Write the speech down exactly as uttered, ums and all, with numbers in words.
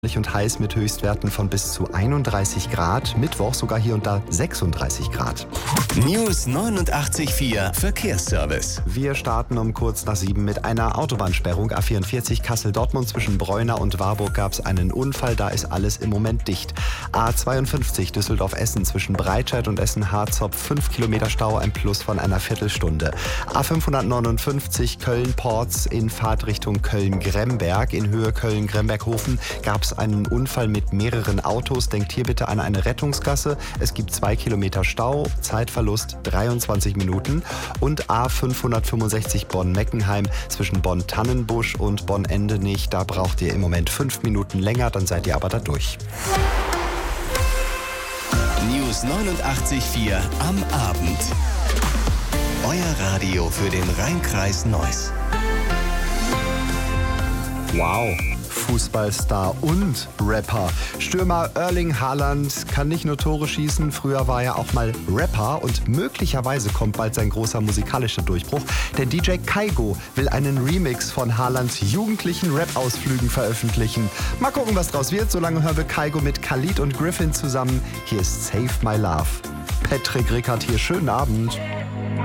Und heiß mit Höchstwerten von bis zu einunddreißig Grad. Mittwoch sogar hier und da sechsunddreißig Grad. News neunundachtzig Komma vier Verkehrsservice. Wir starten um kurz nach sieben mit einer Autobahnsperrung. A vierundvierzig Kassel-Dortmund zwischen Breuna und Warburg gab es einen Unfall. Da ist alles im Moment dicht. A zweiundfünfzig Düsseldorf-Essen zwischen Breitscheid und Essen-Harzopf. fünf Kilometer Stau, ein Plus von einer Viertelstunde. A fünfhundertneunundfünfzig Köln-Porz in Fahrtrichtung Köln-Gremberg. In Höhe Köln-Gremberg-Hofen gab es einen Unfall mit mehreren Autos. Denkt hier bitte an eine Rettungsgasse. Es gibt zwei Kilometer Stau, Zeitverlust dreiundzwanzig Minuten. Und A fünfhundertfünfundsechzig Bonn-Meckenheim zwischen Bonn-Tannenbusch und Bonn-Endenich. Da braucht ihr im Moment fünf Minuten länger, dann seid ihr aber da durch. News neunundachtzig Komma vier am Abend. Euer Radio für den Rhein-Kreis Neuss. Wow. Fußballstar und Rapper. Stürmer Erling Haaland kann nicht nur Tore schießen, früher war er auch mal Rapper und möglicherweise kommt bald sein großer musikalischer Durchbruch, denn D J Kaigo will einen Remix von Haalands jugendlichen Rap-Ausflügen veröffentlichen. Mal gucken, was draus wird. Solange hören wir Kaigo mit Khalid und Griffin zusammen. Hier ist Save My Love. Patrick Rickard hier, schönen Abend.